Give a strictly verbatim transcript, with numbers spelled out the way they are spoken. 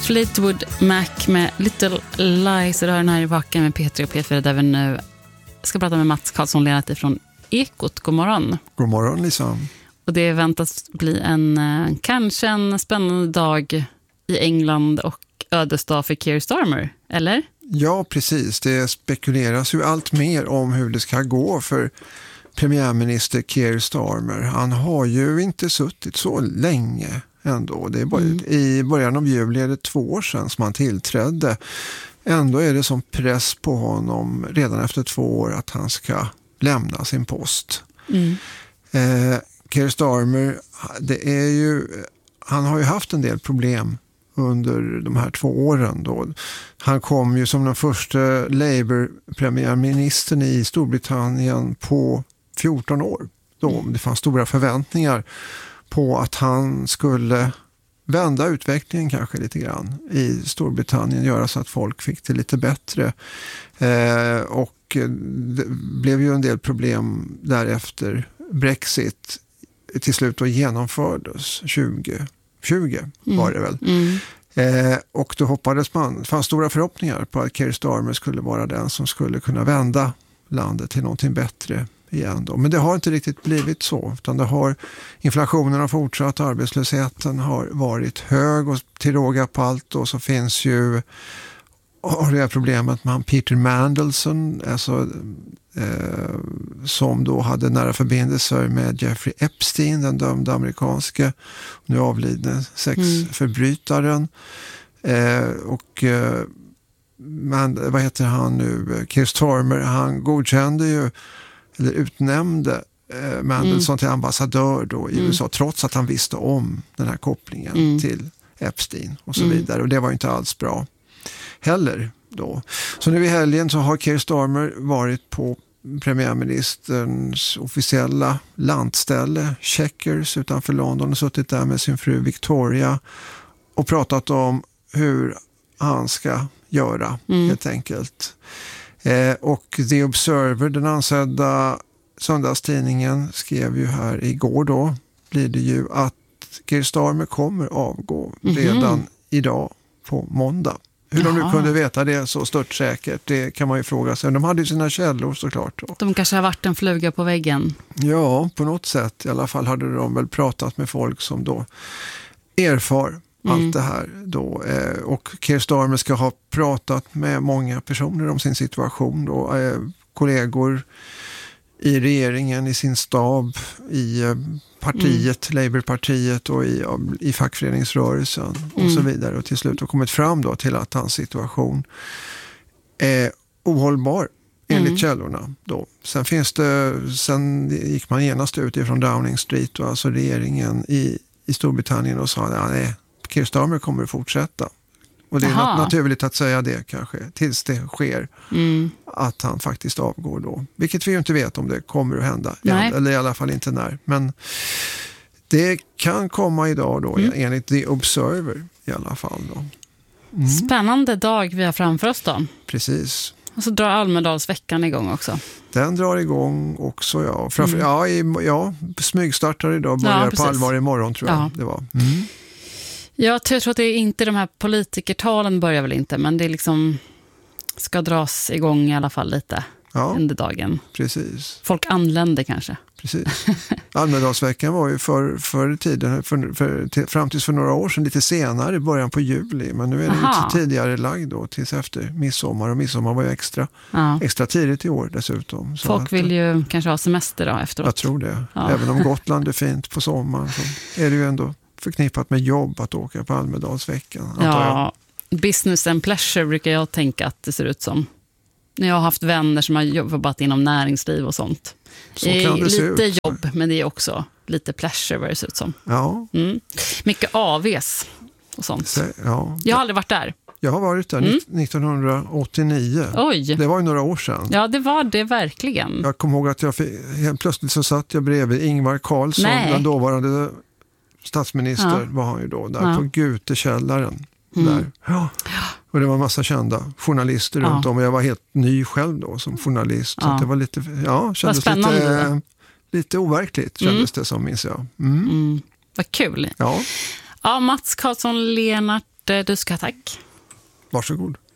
Fleetwood Mac med Little Lies. Och det har den här i vaken med Peter och P fyra där vi nu ska prata med Mats Karlsson Lennart ifrån Ekot. God morgon. God morgon Lisa. Och det väntas bli en kanske en spännande dag i England och ödesdag för Keir Starmer, eller? Ja, precis. Det spekuleras ju allt mer om hur det ska gå för premiärminister Keir Starmer. Han har ju inte suttit så länge ändå. Det är bara, mm. I början av juli är det två år sedan som han tillträdde. Ändå är det som press på honom redan efter två år att han ska lämna sin post. Mm. Eh, Keir Starmer, det är ju, han har ju haft en del problem under de här två åren då. Han kom ju som den första Labour-premiärministern i Storbritannien på fjorton år. Då det fanns stora förväntningar på att han skulle vända utvecklingen kanske lite grann i Storbritannien, göra så att folk fick det lite bättre. Eh, och det blev ju en del problem därefter. Brexit till slut då genomfördes tjugo tjugo var det väl. Mm. Eh, och då hoppades man, det fanns stora förhoppningar på att Keir Starmer skulle vara den som skulle kunna vända landet till någonting bättre igen då. Men det har inte riktigt blivit så, utan det har, inflationen har fortsatt, arbetslösheten har varit hög och till råga på allt då så finns ju har det här problemet med Peter Mandelson, alltså, eh, som då hade nära förbindelser med Jeffrey Epstein, den dömda amerikanske, nu avlidne sexförbrytaren. Mm. Eh, och eh, man, vad heter han nu? Keir Starmer, han godkände ju, eller utnämnde eh, Mandelson mm. till ambassadör då i mm. U S A, trots att han visste om den här kopplingen mm. till Epstein och så mm. vidare. Och det var ju inte alls bra heller då. Så nu i helgen så har Keir Starmer varit på premiärministerns officiella landställe Chequers utanför London och suttit där med sin fru Victoria och pratat om hur han ska göra mm. helt enkelt. Eh, och The Observer, den ansedda söndagstidningen, skrev ju här igår då, blir det ju att Keir Starmer kommer avgå mm-hmm. redan idag på måndag. Hur Jaha. de nu kunde veta det så stört säkert, det kan man ju fråga sig. De hade ju sina källor såklart. Då. De kanske har varit en fluga på väggen. Ja, på något sätt. I alla fall hade de väl pratat med folk som då erfar mm. allt det här då. Och Keir Starmer ska ha pratat med många personer om sin situation då. Kollegor i regeringen, i sin stab, i partiet, mm. Labourpartiet och i, i fackföreningsrörelsen och mm. så vidare. Och till slut har kommit fram då till att hans situation är ohållbar enligt mm. källorna då. Sen finns det, sen gick man genast ut ifrån Downing Street och alltså regeringen i, i Storbritannien och sa att nej, Keir Starmer kommer att fortsätta. Och det är nat- naturligt att säga det kanske tills det sker mm. att han faktiskt avgår då. Vilket vi ju inte vet om det kommer att hända. Nej. Eller i alla fall inte när. Men det kan komma idag då mm. enligt The Observer i alla fall då. Mm. Spännande dag vi har framför oss då. Precis. Och så drar Almedalsveckan igång också. Den drar igång också, ja. Framför, mm. ja, i, ja, smygstartar idag. Börjar ja, på allvar imorgon tror jag ja. det var. Mm. Jag tror att det är inte de här politikertalen börjar väl inte, men det är liksom ska dras igång i alla fall lite ja, under dagen. Precis. Folk anländer kanske. Precis. Almedalsveckan var ju för, för tiden, för, för, till, fram tills för några år sedan, lite senare, i början på juli. Men nu är det Aha. lite tidigare lagd då, tills efter midsommar. Och midsommar var ju extra, ja. extra tidigt i år dessutom. Så Folk att, vill ju kanske ha semester då efteråt. Jag tror det. Ja. Även om Gotland är fint på sommaren så är det ju ändå förknippat med jobb att åka på Almedalsveckan. Ja, business and pleasure brukar jag tänka att det ser ut som. När jag har haft vänner som har jobbat inom näringsliv och sånt. Så det är lite ut. jobb, men det är också lite pleasure vad det ser ut som. Ja. Mm. Mycket A Vs och sånt. Så, ja. Jag har aldrig varit där. Jag har varit där mm. nittonhundraåttionio. Oj. Det var ju några år sedan. Ja, det var det verkligen. Jag kommer ihåg att jag fick, helt plötsligt så satt jag bredvid Ingvar Carlsson, Nej. den dåvarande statsminister ja. var han ju då, där ja. på Gutekällaren. Mm. Där. Ja. Och det var en massa kända journalister ja. runt om. Och jag var helt ny själv då som journalist. Ja. Så det var lite, ja, kändes lite, lite overkligt kändes mm. det som, minns jag. Mm. Mm. Vad kul. Ja. Ja, Mats Karlsson Lennart du ska ha tack. Varsågod.